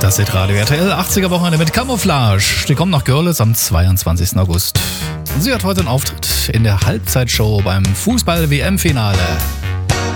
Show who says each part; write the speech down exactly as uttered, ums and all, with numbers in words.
Speaker 1: Das ist Radio R T L achtziger Wochenende mit Camouflage. Die kommt nach Görlitz am zweiundzwanzigsten August. Sie hat heute einen Auftritt in der Halbzeitshow beim Fußball-W M-Finale.